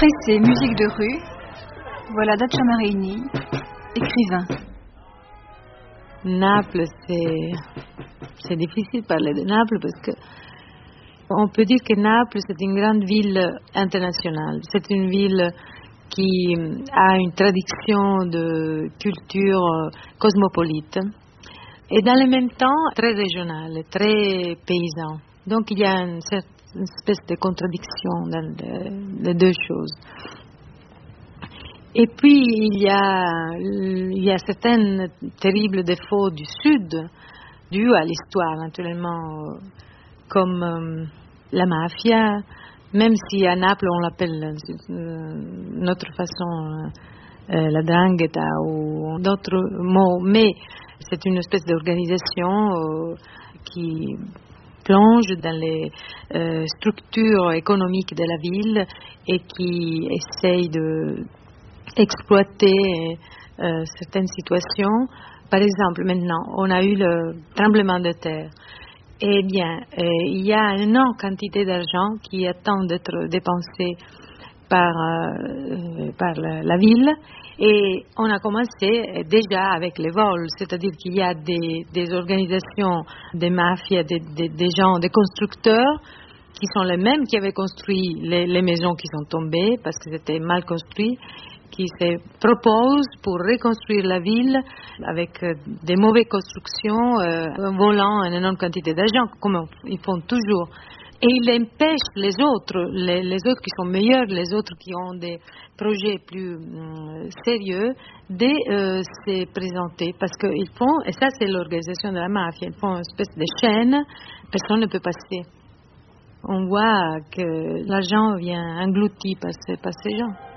Pressé, musique de rue. Voilà Dacia Marini, écrivain. Naples, c'est difficile de parler de Naples parce que on peut dire que Naples c'est une grande ville internationale. C'est une ville qui a une tradition de culture cosmopolite et dans le même temps très régionale, très paysan. Donc il y a une espèce de contradiction dans les deux choses. Et puis il y a certains terribles défauts du Sud, dus à l'histoire naturellement, comme la mafia, même si à Naples on l'appelle d'une autre façon la 'ndrangheta ou d'autres mots, mais c'est une espèce d'organisation qui plonge dans les structures économiques de la ville et qui essaye d'exploiter certaines situations. Par exemple, maintenant, on a eu le tremblement de terre. Eh bien, il y a une énorme quantité d'argent qui attend d'être dépensé par la ville et on a commencé déjà avec les vols, c'est-à-dire qu'il y a des organisations, des mafias, des gens, des constructeurs qui sont les mêmes qui avaient construit les maisons qui sont tombées parce que c'était mal construit, qui se proposent pour reconstruire la ville avec des mauvaises constructions, volant une énorme quantité d'argent, comme ils font toujours. Et ils empêchent les autres qui sont meilleurs, les autres qui ont des projets plus sérieux, de se présenter. Parce qu'ils font, et ça c'est l'organisation de la mafia, ils font une espèce de chaîne, personne ne peut passer. On voit que l'argent vient englouti par ces gens.